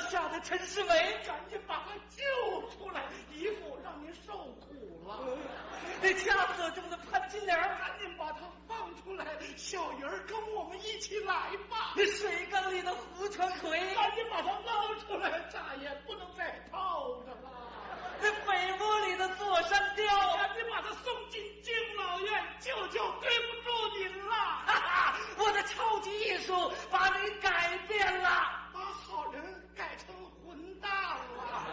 吓得陈世伟赶紧把他救出来，姨父让您受苦了。 那掐死中的潘金莲， 赶紧把他放出来，小鱼儿跟我们一起来吧。 那水缸里的胡传魁， 赶紧把他捞出来，再也不能再套着了。 那被窝里的座山雕， 赶紧把他送进敬老院，舅舅对不住您了。 哈哈，我的超级艺术把你改变了， 把好人改成混蛋了。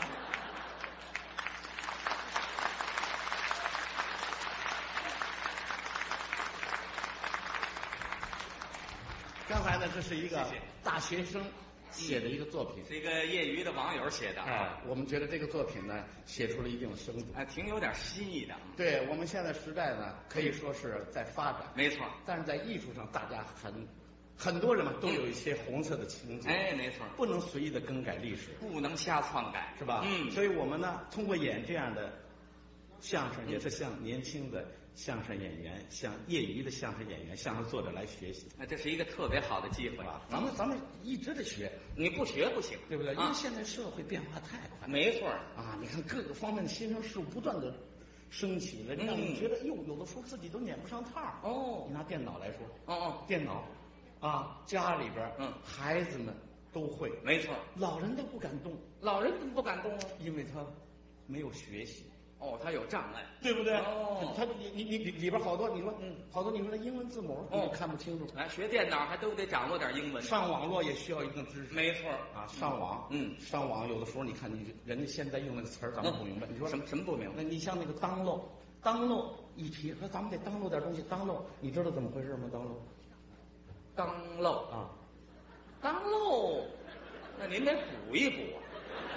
刚才呢，这是一个大学生写的一个作品， 是一个业余的网友写的。 我们觉得这个作品呢，写出了一定的深度， 挺有点新意的。 对我们现在时代呢，可以说是在发展， 没错。 但是在艺术上，大家很多人嘛，都有一些红色的情节。 没错， 不能随意的更改历史， 不能瞎篡改， 是吧？所以我们呢，通过演这样的相声，也是向年轻的相声演员、向业余的相声演员、相声作者来学习。 这是一个特别好的机会吧？咱们一直得学， 你不学不行， 对不对？因为现在社会变化太快。 没错啊，你看各个方面的新生事物不断的升起了，让你觉得有的时候自己都撵不上趟。你拿电脑来说，电脑啊，家里边孩子们都会， 没错， 老人都不敢动。 老人怎么不敢动啊？ 因为他没有学习。 他有障碍， 对不对？他你里边好多，你说好多你说那英文字母你看不清楚。 学电脑还都得掌握点英文， 上网络也需要一定知识。 没错啊，上网，上网有的时候你看人家现在用那个词儿咱们不明白，你说什么不明白？ 那你像那个download一提说咱们得download点东西，download你知道怎么回事吗 ？download 啊 ，download，那您得补一补啊。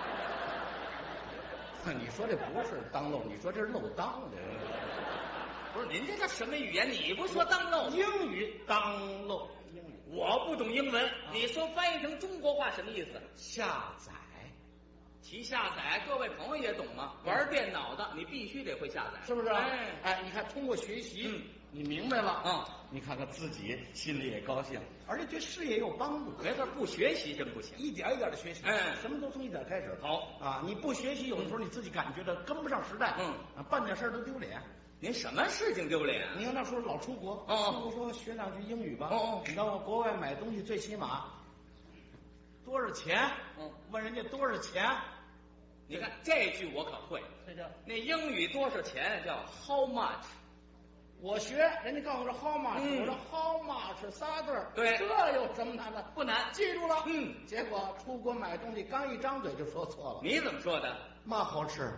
你说这不是download，你说这是漏当的。 不是，您这叫什么语言？你不说download， 英语download，英语我不懂英文，你说翻译成中国话什么意思？ 下载。 提下载，各位朋友也懂吗？玩电脑的你必须得会下载， 是不是？你看通过学习，你明白了，你看看自己心里也高兴，而且对事业也有帮助。 没错，不学习真不行， 一点一点的学习，什么都从一点开始。 好啊，你不学习，有的时候你自己感觉到跟不上时代，办点事都丢脸。 您什么事情丢脸？ 你看那时候老出国，我说学两句英语吧，你到国外买东西最起码多少钱？问人家多少钱？ 你看这句我可会， 这叫那英语多少钱叫 how much？ 我学人家告诉我说 how much，我说 how much 仨字儿， 对， 这有什么难的？ 不难， 记住了。结果出国买东西刚一张嘴就说错了。 你怎么说的？ 嘛好吃？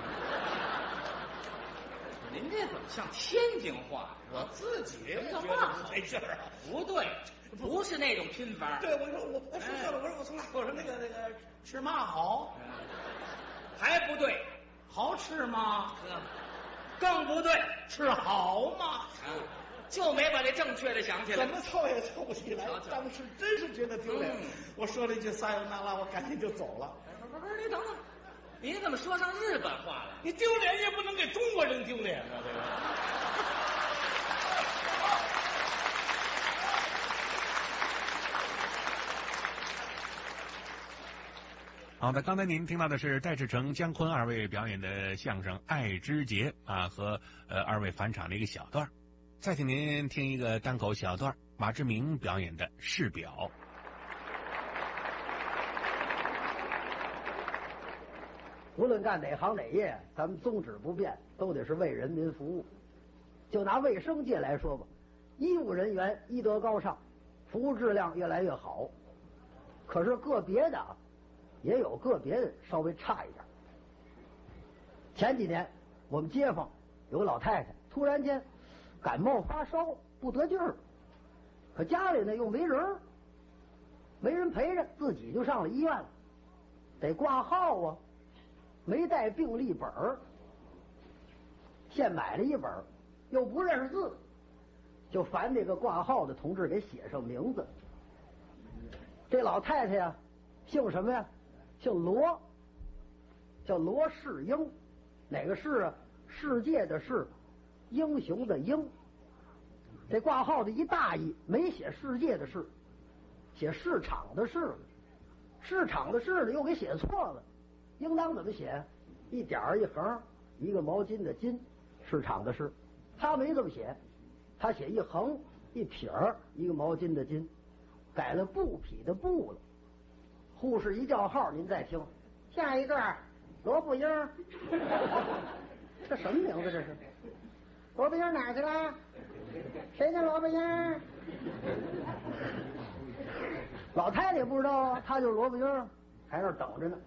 您这怎么像天津话？ 我自己什么话没劲儿啊？ 不对，不是那种拼法。 对，我说我说错了，我从哪？我说那个吃嘛好？ 还不对， 好吃吗？ 更不对， 吃好吗？ 就没把这正确的想起来。 怎么凑也凑不起来，当时真是觉得丢脸。我说了一句撒由那拉，我赶紧就走了。 不是，你等等，你怎么说上日本话了？ 你丢脸也不能给中国人丢脸啊，这个。 好的，刚才您听到的是戴志诚、姜昆二位表演的相声《爱之节》和二位返场的一个小段。再请您听一个单口小段，马志明表演的《试表》。 无论干哪行哪业，咱们宗旨不变，都得是为人民服务。就拿卫生界来说吧，医务人员医德高尚，服务质量越来越好。可是个别的也有个别的稍微差一点。前几年我们街坊有个老太太，突然间感冒发烧不得劲儿，可家里呢又没人陪着，自己就上了医院了，得挂号啊，没带病历本儿，现买了一本，又不认识字，就烦这个挂号的同志给写上名字。这老太太呀，姓什么呀？姓罗，叫罗世英。哪个世啊？世界的世，英雄的英。这挂号的一大意没写世界的世，写市场的市， 市场的市呢又给写错了，应当怎么写？一点儿一横，一个毛巾的巾，市场的市。他没这么写，他写一横一撇儿，一个毛巾的巾，改了布匹的布了。护士一叫号，您再听，下一个罗布英，这什么名字这是？罗布英哪儿去了？谁叫罗布英？老太太也不知道啊，他就是罗布英，还在那等着呢。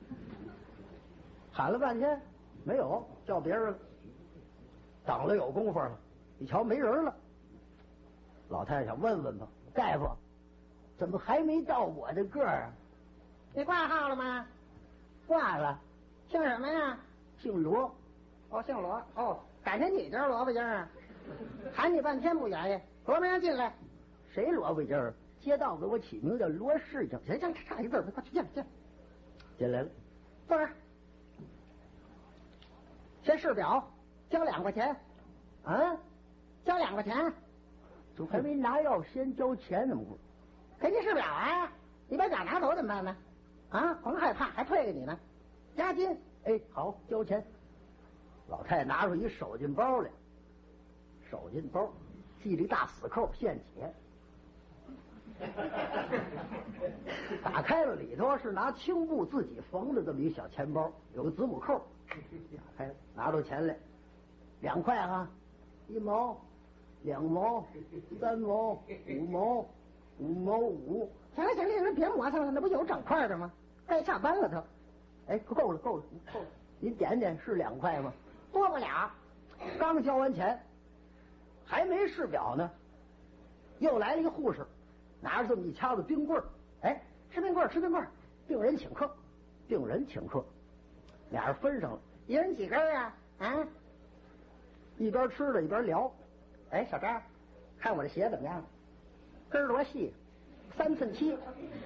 喊了半天没有，叫别人了。等了有功夫了，一瞧没人了。老太太想问问吧，大夫，怎么还没到我这个儿啊？你挂号了吗？挂了。姓什么呀？姓罗。哦，姓罗。哦，改成你这儿萝卜缨啊？喊你半天不言语。罗布英进来。谁萝卜缨？街道给我起名叫罗世英。行行，差一字，快去进来进来。进来了，坐这儿。先试表，交2块钱。啊，交2块钱。就还没拿药，先交钱怎么回事？给你试表啊！你把假拿走怎么办呢？啊，甭害怕，还退给你呢。押金，哎，好，交钱。老太太拿出一手巾包来，手巾包系了一大死扣，现解。打开了，里头是拿青布自己缝的这么一小钱包，有个子母扣。打开了，拿出钱来，2块哈，1毛、2毛、3毛、5毛、5毛5。行了行了行了，别磨蹭了，那不有整块的吗？该下班了都。哎，够了够了够了，您点点是2块吗？多不了。刚交完钱，还没试表呢，又来了一个护士，拿着这么一掐子冰棍儿。哎，吃冰棍儿吃冰棍儿，病人请客，病人请客，俩人分上了，一人几根啊？啊，一边吃着一边聊。哎，小张，看我这鞋怎么样？跟儿多细，3寸7，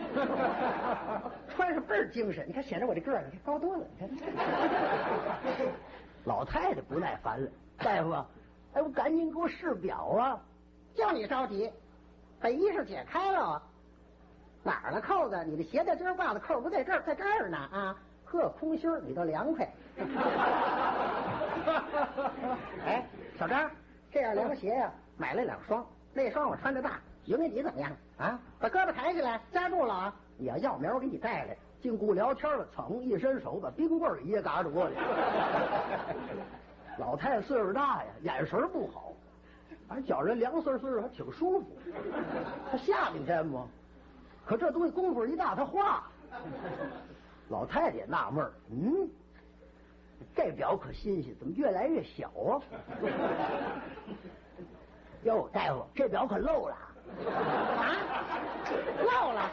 穿上倍儿精神。你看显着我这个儿，你看高多了。你看，老太太不耐烦了，大夫，哎，我赶紧给我试表啊！叫你着急，把衣裳解开了，哪儿了扣子？你的鞋带针挂的扣不在这儿，在这儿呢啊！呵，空心儿，你倒凉快。哎，小张，这样凉鞋呀，买了2双，那双我穿着大，匀给你怎么样啊？把胳膊抬起来，夹住了啊！你要苗我给你带来。进屋聊天了，噌一伸手把冰棍一嘎着过来。老太太岁数大呀，眼神不好，反正觉人凉丝丝还挺舒服。他夏天嘛，可这东西功夫一大，它化。老太太也纳闷儿，这表可新鲜，怎么越来越小啊？哟，大夫，这表可漏了啊！漏了，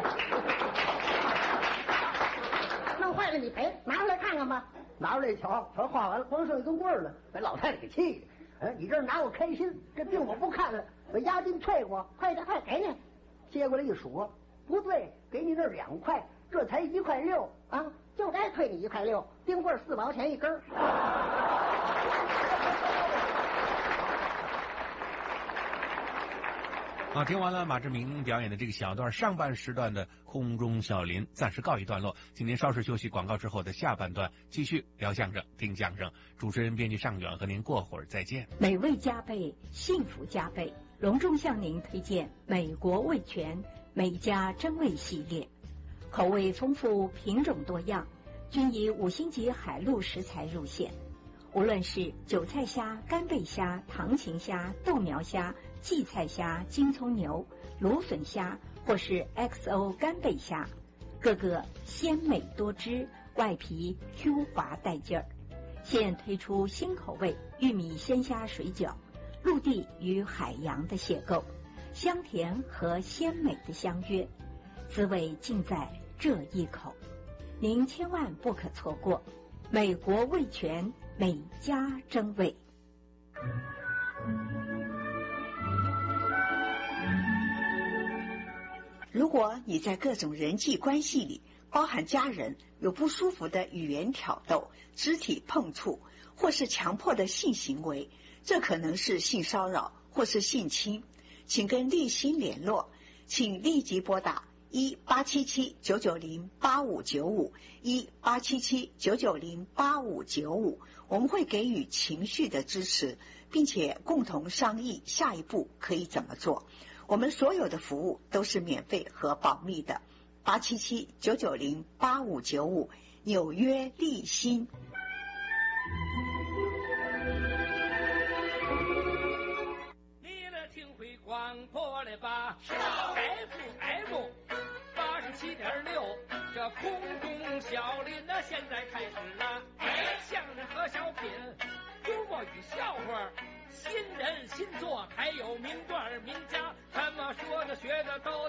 弄坏了你赔，拿出来看看吧。拿出来一瞧，全画完了，光剩一根棍儿了，把老太太给气的。哎，你这拿我开心，这病我不看了，把押金退我，快点快给你。接过来一数，不对，给你这2块，这才1块6啊，就该退你1块6，冰棍4毛钱一根。 好，听完了马志明表演的这个小段上半时段的空中笑林暂时告一段落，今天稍事休息广告之后的下半段继续聊相声听相声，主持人编辑尚远和您过会儿再见。 美味加倍，幸福加倍，隆重向您推荐美国味全美家珍味系列，口味丰富，品种多样，均以5星级海陆食材入线。无论是韭菜虾、干贝虾、糖芹虾、豆苗虾、荠菜虾、金葱牛、芦笋虾，或是 XO 干贝虾，个个鲜美多汁，外皮 Q 滑带劲儿。现推出新口味玉米鲜虾水饺，陆地与海洋的邂逅，香甜和鲜美的相约，滋味尽在这一口，您千万不可错过。美国味全美家珍味。 如果你在各种人际关系里，包含家人，有不舒服的语言挑逗、肢体碰触，或是强迫的性行为，这可能是性骚扰或是性侵，请跟立新联络，请立即拨打 1-877-990-8595，1-877-990-8595，我们会给予情绪的支持，并且共同商议下一步可以怎么做。我们所有的服务都是免费和保密的。877-990-8595，纽约立新。 你的听会广播了吧？ 是啊 FM 87.6，这空中小林呢，现在开始了。相声和小品，幽默与笑话，新人新作，还有名段名家，什么说的学的都。